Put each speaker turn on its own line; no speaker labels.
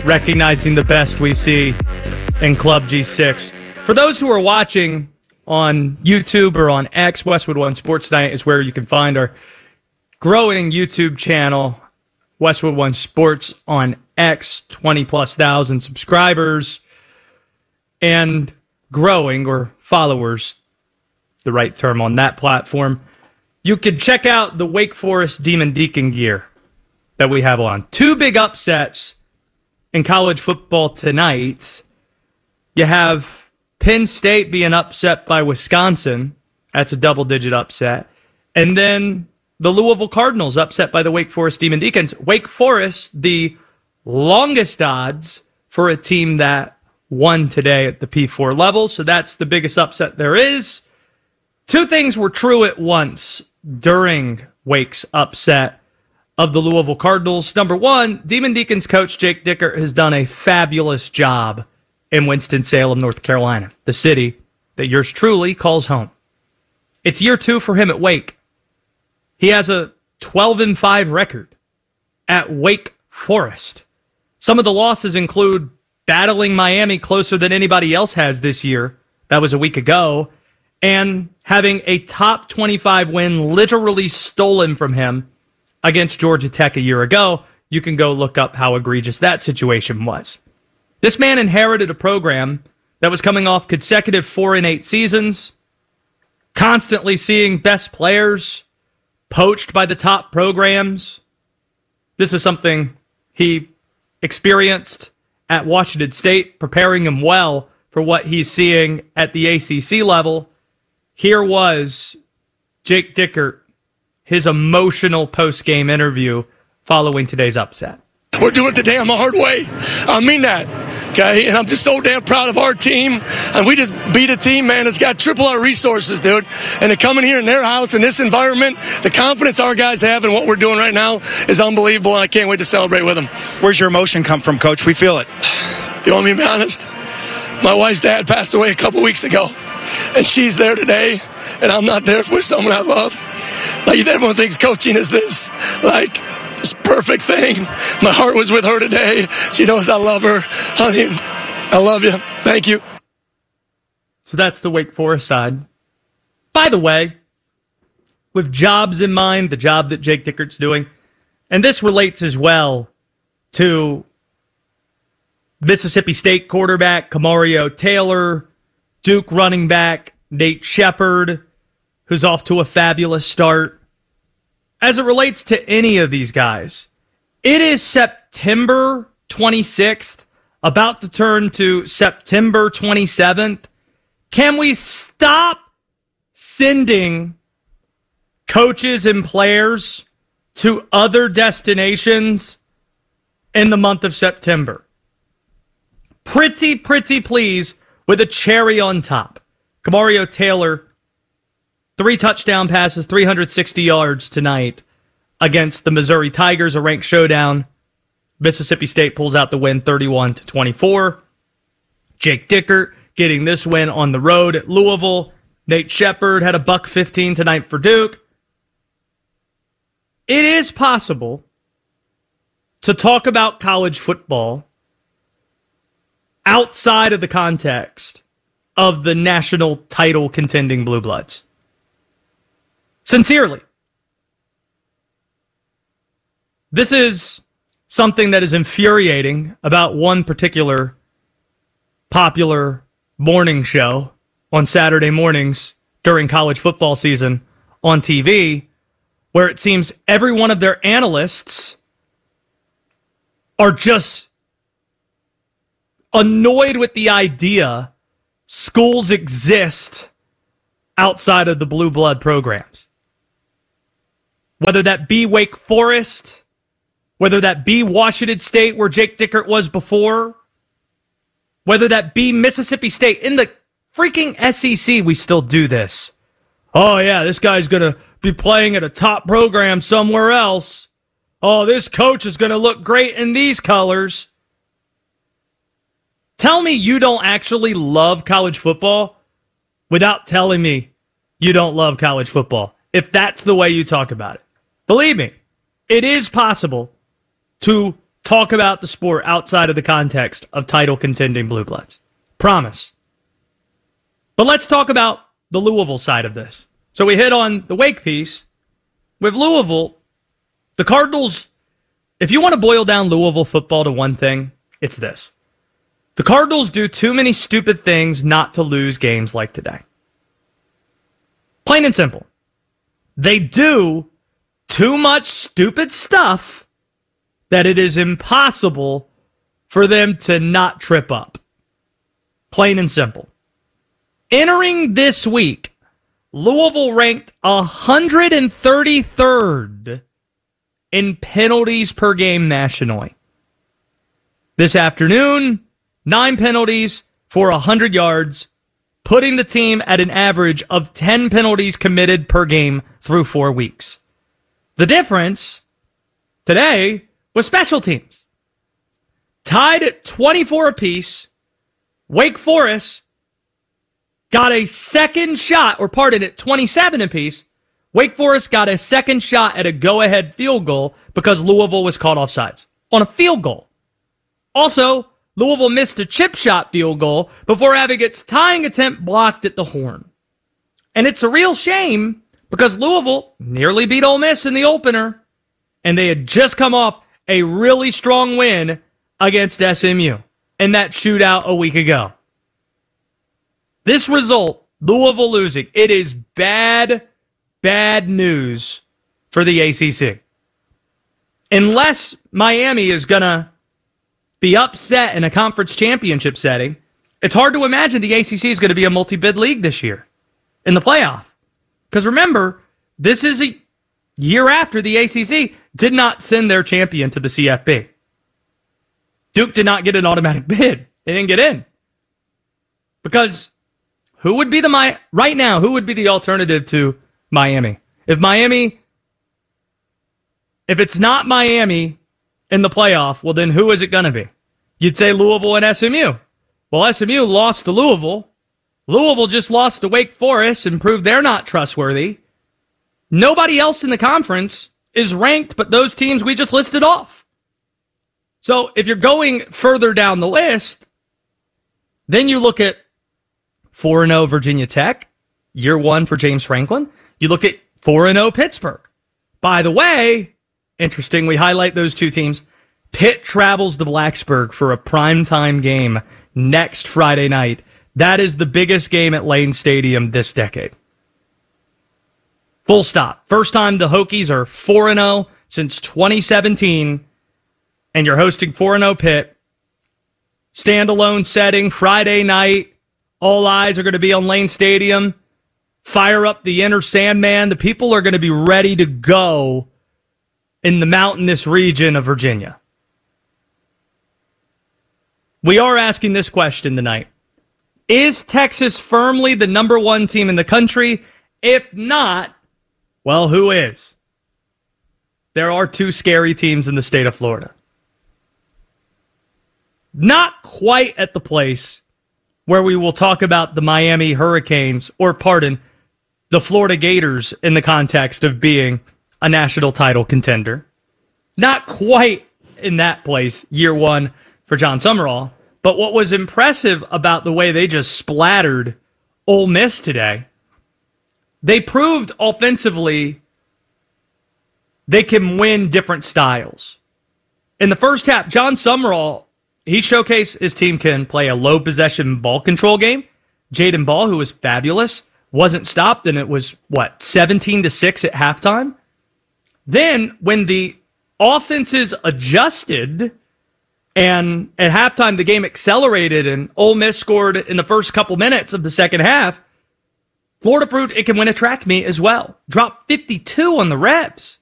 recognizing the best we see in Club G6. For those who are watching on YouTube or on X, Westwood One Sports Night is where you can find our growing YouTube channel, Westwood One Sports on X, 20+ thousand subscribers, and growing, or followers, the right term on that platform. You can check out the Wake Forest Demon Deacon gear that we have on. Two big upsets in college football tonight. You have Penn State being upset by Wisconsin. That's a double-digit upset. And then the Louisville Cardinals upset by the Wake Forest Demon Deacons. Wake Forest, the longest odds for a team that won today at the P4 level. So that's the biggest upset there is. Two things were true at once during Wake's upset of the Louisville Cardinals. Number one, Demon Deacons coach Jake Dickert has done a fabulous job in Winston-Salem, North Carolina, the city that yours truly calls home. It's year 2 for him at Wake. He has a 12-5 record at Wake Forest. Some of the losses include battling Miami closer than anybody else has this year. That was a week ago. And having a top 25 win literally stolen from him against Georgia Tech a year ago. You can go look up how egregious that situation was. This man inherited a program that was coming off consecutive 4-8 seasons, constantly seeing best players poached by the top programs. This is something he experienced at Washington State, preparing him well for what he's seeing at the ACC level. Here was Jake Dickert, his emotional post-game interview following today's upset.
We're doing it the damn hard way. I mean that, okay? And I'm just so damn proud of our team. And we just beat a team, man, that's got triple our resources, dude. And to come in here in their house, in this environment, the confidence our guys have in what we're doing right now is unbelievable, and I can't wait to celebrate with them.
Where's your emotion come from, Coach? We feel it.
You want me to be honest? My wife's dad passed away a couple weeks ago, and she's there today, and I'm not there with someone I love. Like, everyone thinks coaching is this, like, this perfect thing. My heart was with her today. She knows I love her. Honey, I love you. Thank you.
So that's the Wake Forest side. By the way, with jobs in mind, the job that Jake Dickert's doing, and this relates as well to Mississippi State quarterback Kamario Taylor, Duke running back Nate Shepard, who's off to a fabulous start. As it relates to any of these guys, it is September 26th, about to turn to September 27th. Can we stop sending coaches and players to other destinations in the month of September? Pretty please, with a cherry on top. Kamario Taylor, 3 touchdown passes, 360 yards tonight against the Missouri Tigers, a ranked showdown. Mississippi State pulls out the win 31-24. Jake Dickert getting this win on the road at Louisville. Nate Shepard had a $115 tonight for Duke. It is possible to talk about college football outside of the context of the national title contending Blue Bloods. Sincerely. This is something that is infuriating about one particular popular morning show on Saturday mornings during college football season on TV, where it seems every one of their analysts are just annoyed with the idea schools exist outside of the blue blood programs. Whether that be Wake Forest, whether that be Washington State where Jake Dickert was before, whether that be Mississippi State. In the freaking SEC, we still do this. Oh, yeah, this guy's going to be playing at a top program somewhere else. Oh, this coach is going to look great in these colors. Tell me you don't actually love college football without telling me you don't love college football, if that's the way you talk about it. Believe me, it is possible to talk about the sport outside of the context of title contending Blue Bloods. Promise. But let's talk about the Louisville side of this. So we hit on the Wake piece. With Louisville, the Cardinals, if you want to boil down Louisville football to one thing, it's this. The Cardinals do too many stupid things not to lose games like today. Plain and simple. They do too much stupid stuff that it is impossible for them to not trip up. Plain and simple. Entering this week, Louisville ranked 133rd in penalties per game nationally. This afternoon, 9 penalties for 100 yards, putting the team at an average of 10 penalties committed per game through 4 weeks. The difference today was special teams. Tied at 24 apiece, Wake Forest got a second shot, or pardon it, 27 apiece. Wake Forest got a second shot at a go-ahead field goal because Louisville was caught offsides on a field goal. Also, Louisville missed a chip shot field goal before having its tying attempt blocked at the horn. And it's a real shame because Louisville nearly beat Ole Miss in the opener, and they had just come off a really strong win against SMU in that shootout a week ago. This result, Louisville losing, it is bad news for the ACC. Unless Miami is going to be upset in a conference championship setting, it's hard to imagine the ACC is going to be a multi-bid league this year in the playoff. Because remember, this is a year after the ACC did not send their champion to the CFP. Duke did not get an automatic bid. They didn't get in. Because who would be right now, who would be the alternative to Miami? If it's not Miami in the playoff, well, then who is it going to be? You'd say Louisville and SMU. Well, SMU lost to Louisville. Louisville just lost to Wake Forest and proved they're not trustworthy. Nobody else in the conference is ranked but those teams we just listed off. So if you're going further down the list, then you look at 4-0 Virginia Tech, year one for James Franklin. You look at 4-0 Pittsburgh. By the way, interesting, we highlight those two teams. Pitt travels to Blacksburg for a primetime game next Friday night. That is the biggest game at Lane Stadium this decade. Full stop. First time the Hokies are 4-0 since 2017, and you're hosting 4-0 Pitt. Standalone setting, Friday night. All eyes are going to be on Lane Stadium. Fire up the inner Sandman. The people are going to be ready to go in the mountainous region of Virginia. We are asking this question tonight. Is Texas firmly the number one team in the country? If not, well, who is? There are two scary teams in the state of Florida. Not quite at the place where we will talk about the Miami Hurricanes, or pardon, the Florida Gators in the context of being a national title contender. Not quite in that place, year one for John Summerall. But what was impressive about the way they just splattered Ole Miss today, they proved offensively they can win different styles. In the first half, John Summerall, he showcased his team can play a low possession ball control game. Jaden Ball, who was fabulous, wasn't stopped, and it was, 17-6 at halftime? Then, when the offenses adjusted, and at halftime the game accelerated, and Ole Miss scored in the first couple minutes of the second half, Florida proved it can win a track meet as well. Dropped 52 on the Rebs.